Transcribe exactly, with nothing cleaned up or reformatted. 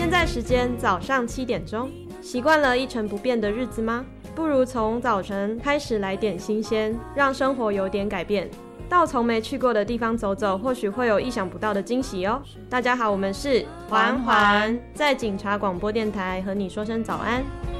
现在时间早上七点钟，习惯了一成不变的日子吗？不如从早晨开始来点新鲜，让生活有点改变。到从没去过的地方走走，或许会有意想不到的惊喜哦。大家好，我们是环环，在警察广播电台和你说声早安。